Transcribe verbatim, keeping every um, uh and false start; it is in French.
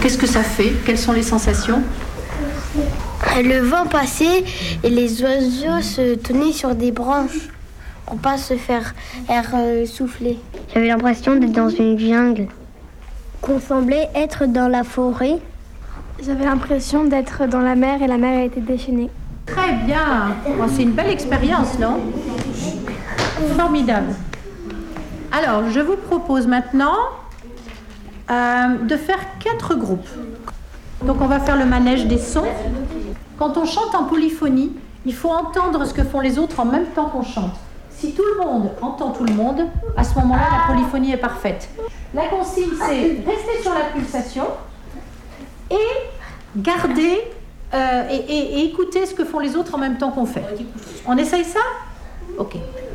Qu'est-ce que ça fait? Quelles sont les sensations? Le vent passait et les oiseaux se tenaient sur des branches pour pas se faire euh, souffler. J'avais l'impression d'être dans une jungle. Qu'on semblait être dans la forêt. J'avais l'impression d'être dans la mer et la mer a été déchaînée. Très bien. Bon, c'est une belle expérience, non? Formidable. Alors, je vous propose maintenant euh, de faire quatre groupes. Donc, on va faire le manège des sons. Quand on chante en polyphonie, il faut entendre ce que font les autres en même temps qu'on chante. Si tout le monde entend tout le monde, à ce moment-là, la polyphonie est parfaite. La consigne, c'est rester sur la pulsation et garder euh, et, et, et écouter ce que font les autres en même temps qu'on fait. On essaye ça? Ok.